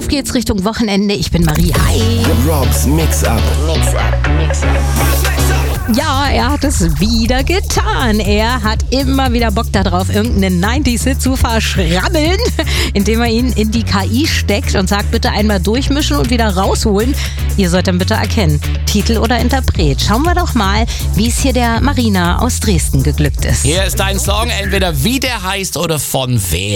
Auf geht's Richtung Wochenende. Ich bin Marie. Hi. Robs Mix-Up. Ja, er hat es wieder getan. Er hat immer wieder Bock darauf, irgendeinen 90s-Hit zu verschrabbeln, indem er ihn in die KI steckt und sagt, bitte einmal durchmischen und wieder rausholen. Ihr sollt dann bitte erkennen, Titel oder Interpret. Schauen wir doch mal, wie es hier der Marina aus Dresden geglückt ist. Hier ist dein Song, entweder wie der heißt oder von wem.